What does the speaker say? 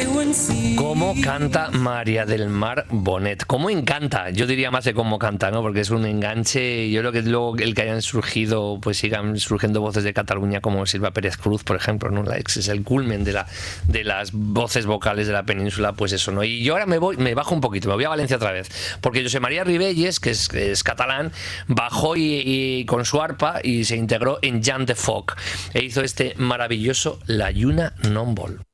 ¿Cómo canta María del Mar Bonet? ¿Cómo encanta? Yo diría más de cómo canta, ¿no? Porque es un enganche. Yo creo que luego el que hayan surgido, pues sigan surgiendo voces de Cataluña como Silva Pérez Cruz, por ejemplo, ¿no? Es el culmen de las voces vocales de la península, pues eso, ¿no? Y yo ahora me bajo un poquito, me voy a Valencia otra vez, porque José María Ribelles, que es catalán, bajó y con su arpa y se integró en Jan de Foc e hizo este maravilloso La Lluna non vol.